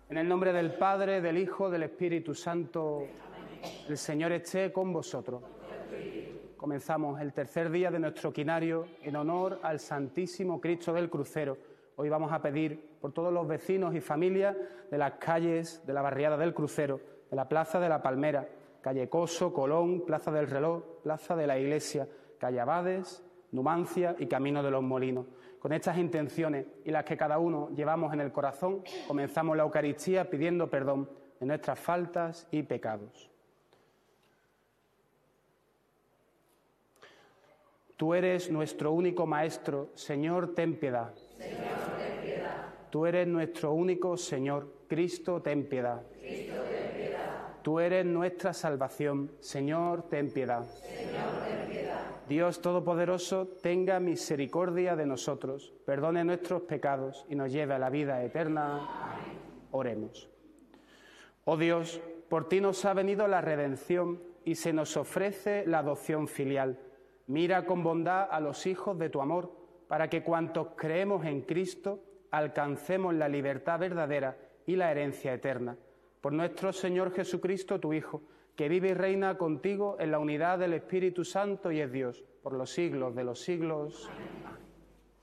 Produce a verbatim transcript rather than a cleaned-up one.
En el nombre del Padre, del Hijo, del Espíritu Santo, el Señor esté con vosotros. Comenzamos el tercer día de nuestro quinario en honor al Santísimo Cristo del Crucero. Hoy vamos a pedir por todos los vecinos y familias de las calles de la barriada del Crucero, de la Plaza de la Palmera, calle Coso, Colón, Plaza del Reloj, Plaza de la Iglesia, calle Abades, Numancia y Camino de los Molinos. Con estas intenciones y las que cada uno llevamos en el corazón, comenzamos la Eucaristía pidiendo perdón de nuestras faltas y pecados. Tú eres nuestro único Maestro, Señor, ten piedad. Señor, ten piedad. Tú eres nuestro único Señor, Cristo, ten piedad. Cristo, ten piedad. Tú eres nuestra salvación, Señor, ten piedad. Señor, ten piedad. Dios Todopoderoso, tenga misericordia de nosotros, perdone nuestros pecados y nos lleve a la vida eterna. Amén. Oremos. Oh Dios, por ti nos ha venido la redención y se nos ofrece la adopción filial. Mira con bondad a los hijos de tu amor, para que cuantos creemos en Cristo alcancemos la libertad verdadera y la herencia eterna. Por nuestro Señor Jesucristo, tu Hijo, que vive y reina contigo en la unidad del Espíritu Santo y es Dios, por los siglos de los siglos. Amén.